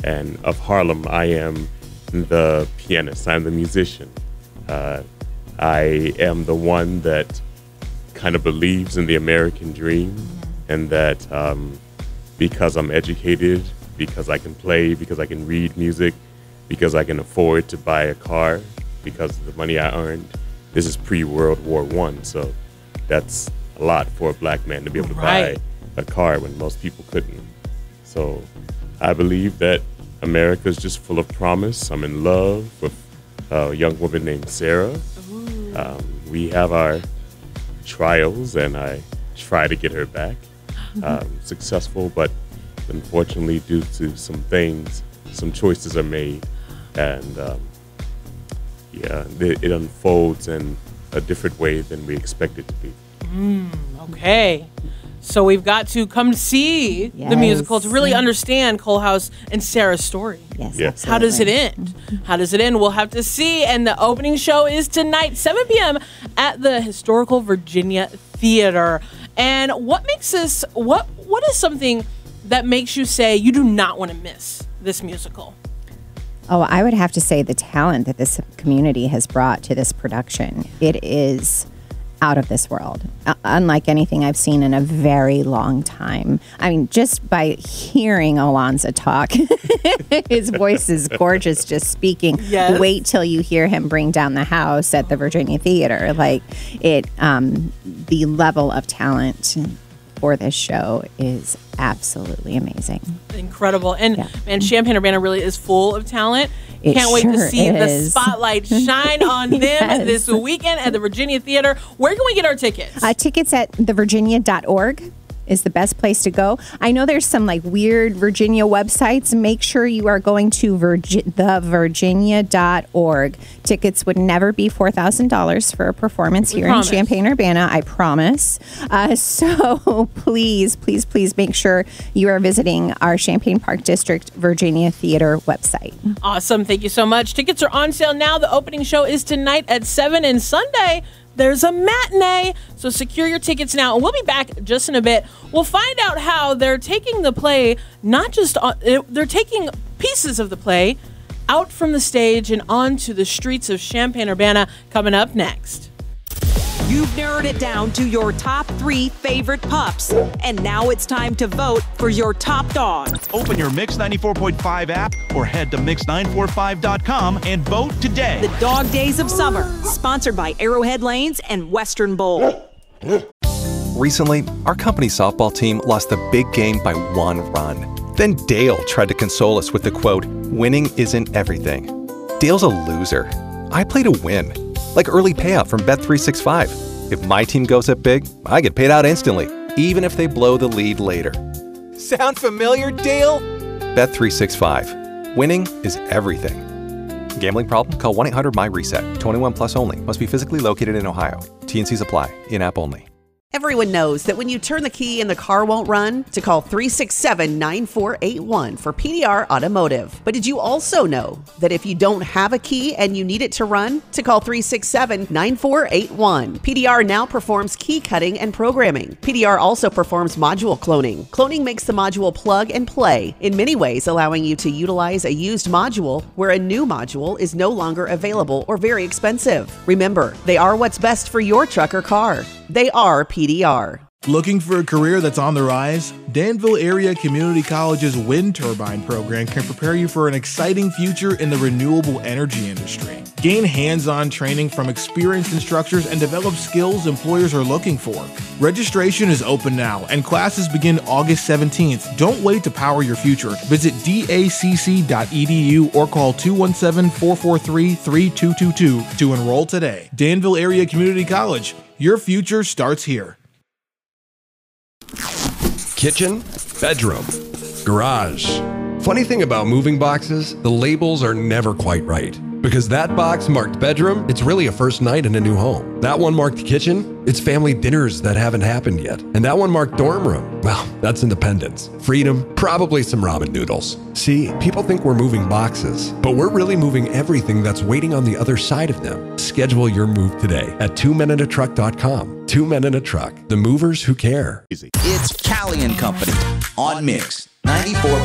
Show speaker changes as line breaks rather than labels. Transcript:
and of Harlem, I am the pianist. I'm the musician. I am the one that kind of believes in the American dream, and that because I'm educated, because I can play, because I can read music, because I can afford to buy a car, because of the money I earned. This is pre-World War I, so that's a lot for a black man to be able to buy a car when most people couldn't. So I believe that America is just full of promise. I'm in love with a young woman named Sarah. We have our trials, and I try to get her back. Successful, but unfortunately, due to some things, some choices are made, and it unfolds in a different way than we expect it to be.
Okay. So we've got to come see the musical to really understand Coalhouse and Sarah's story.
Yes.
How does it end? How does it end? We'll have to see. And the opening show is tonight, 7 p.m. at the Historical Virginia Theater. And what makes this, what is something that makes you say you do not want to miss this musical?
Oh, I would have to say the talent that this community has brought to this production. It is out of this world, unlike anything I've seen in a very long time. I mean, just by hearing Alonzo talk, his voice is gorgeous just speaking.
Yes.
Wait till you hear him bring down the house at the Virginia Theater. Like it, the level of talent for this show is absolutely amazing.
Incredible. And man, Champaign-Urbana really is full of talent.
It
Can't wait to
sure
see the
is.
spotlight shine on them this weekend at the Virginia Theater. Where can we get our tickets?
Tickets at thevirginia.org is the best place to go. I know there's some like weird Virginia websites. Make sure you are going to thevirginia.org. Tickets would never be $4,000 for a performance here in Champaign-Urbana, I promise. So please make sure you are visiting our Champaign Park District Virginia Theater website.
Awesome. Thank you so much. Tickets are on sale now. The opening show is tonight at 7, and Sunday there's a matinee, so secure your tickets now. And we'll be back just in a bit. We'll find out how they're taking the play, not just they're taking pieces of the play out from the stage and onto the streets of Champaign-Urbana, coming up next.
You've narrowed it down to your top 3 favorite pups. And now it's time to vote for your top dog.
Open your Mix 94.5 app or head to Mix945.com and vote today.
The Dog Days of Summer, sponsored by Arrowhead Lanes and Western Bowl.
Recently, our company softball team lost the big game by 1 run. Then Dale tried to console us with the quote, "Winning isn't everything." Dale's a loser. I play to win. Like early payout from Bet365. If my team goes up big, I get paid out instantly, even if they blow the lead later. Sound familiar, Dale? Bet365. Winning is everything. Gambling problem? Call 1-800-MY-RESET. 21 plus only. Must be physically located in Ohio. T&Cs apply. In-app only.
Everyone knows that when you turn the key and the car won't run, to call 367-9481 for PDR Automotive. But did you also know that if you don't have a key and you need it to run, to call 367-9481. PDR now performs key cutting and programming. PDR also performs module cloning. Cloning makes the module plug and play, in many ways allowing you to utilize a used module where a new module is no longer available or very expensive. Remember, they are what's best for your truck or car. They are PDR.
Looking for a career that's on the rise? Danville Area Community College's wind turbine program can prepare you for an exciting future in the renewable energy industry. Gain hands-on training from experienced instructors and develop skills employers are looking for. Registration is open now and classes begin August 17th. Don't wait to power your future. Visit dacc.edu or call 217-443-3222 to enroll today. Danville Area Community College. Your future starts here.
Kitchen, bedroom, garage. Funny thing about moving boxes, the labels are never quite right. Because that box marked bedroom, it's really a first night in a new home. That one marked kitchen, it's family dinners that haven't happened yet. And that one marked dorm room, well, that's independence. Freedom, probably some ramen noodles. See, people think we're moving boxes, but we're really moving everything that's waiting on the other side of them. Schedule your move today at twomeninatruck.com. 2 Men in a Truck, the movers who care.
It's Callie and Company on Mix 94.5.